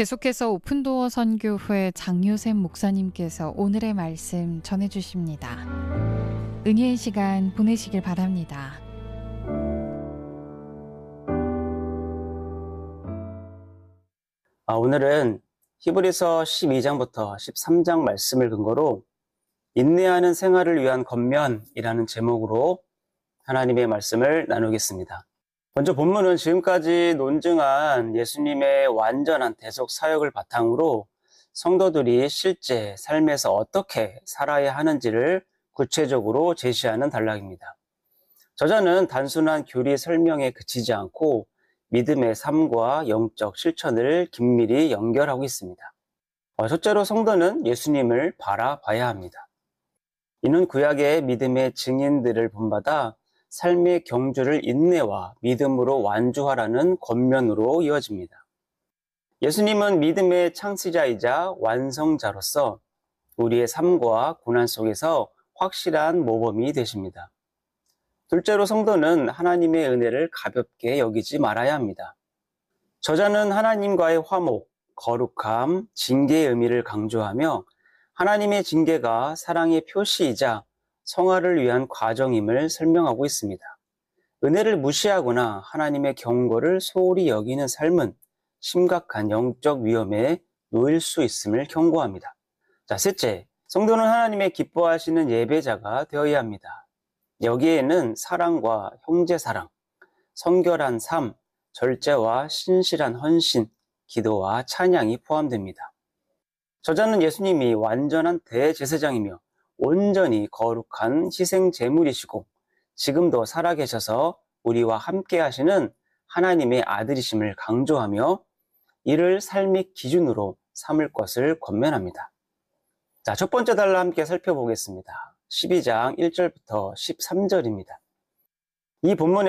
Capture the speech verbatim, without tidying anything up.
계속해서 오픈도어 선교회 장요셉 목사님께서 오늘의 말씀 전해주십니다. 은혜의 시간 보내시길 바랍니다. 아, 오늘은 히브리서 십이 장부터 십삼 장 말씀을 근거로 인내하는 생활을 위한 겉면이라는 제목으로 하나님의 말씀을 나누겠습니다. 먼저 본문은 지금까지 논증한 예수님의 완전한 대속 사역을 바탕으로 성도들이 실제 삶에서 어떻게 살아야 하는지를 구체적으로 제시하는 단락입니다. 저자는 단순한 교리 설명에 그치지 않고 믿음의 삶과 영적 실천을 긴밀히 연결하고 있습니다. 첫째로 성도는 예수님을 바라봐야 합니다. 이는 구약의 믿음의 증인들을 본받아 삶의 경주를 인내와 믿음으로 완주하라는 권면으로 이어집니다. 예수님은 믿음의 창시자이자 완성자로서 우리의 삶과 고난 속에서 확실한 모범이 되십니다. 둘째로 성도는 하나님의 은혜를 가볍게 여기지 말아야 합니다. 저자는 하나님과의 화목, 거룩함, 징계의 의미를 강조하며 하나님의 징계가 사랑의 표시이자 성화를 위한 과정임을 설명하고 있습니다. 은혜를 무시하거나 하나님의 경고를 소홀히 여기는 삶은 심각한 영적 위험에 놓일 수 있음을 경고합니다. 자, 셋째, 성도는 하나님의 기뻐하시는 예배자가 되어야 합니다. 여기에는 사랑과 형제사랑, 성결한 삶, 절제와 신실한 헌신, 기도와 찬양이 포함됩니다. 저자는 예수님이 완전한 대제사장이며 온전히 거룩한 희생 제물이시고 지금도 살아계셔서 우리와 함께 하시는 하나님의 아들이심을 강조하며 이를 삶의 기준으로 삼을 것을 권면합니다. 자, 첫 번째 단락 함께 살펴보겠습니다. 십이 장 일 절부터 십삼 절입니다. 이 본문에